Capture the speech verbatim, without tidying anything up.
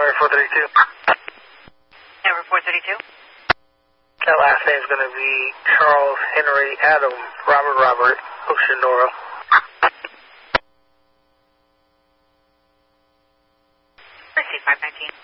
Tower four thirty-two. Tower four thirty-two. That last name is going to be Charles Henry Adam Robert Robert Oceanora. Receive five nineteen.